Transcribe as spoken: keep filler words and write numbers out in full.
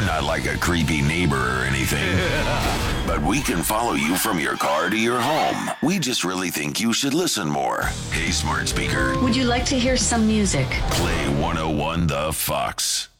We're not like a creepy neighbor or anything. But we can follow you from your car to your home. We just really think you should listen more. Hey, smart speaker. Would you like to hear some music? Play one oh one The Fox.